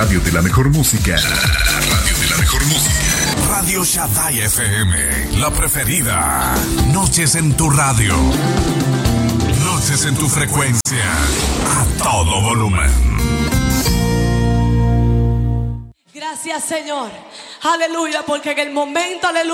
radio de la mejor música. La radio de la mejor música. Radio Shaddai FM, la preferida. Noches en tu radio. Noches en tu frecuencia. A todo volumen. Gracias, Señor. Aleluya, porque en el momento, aleluya.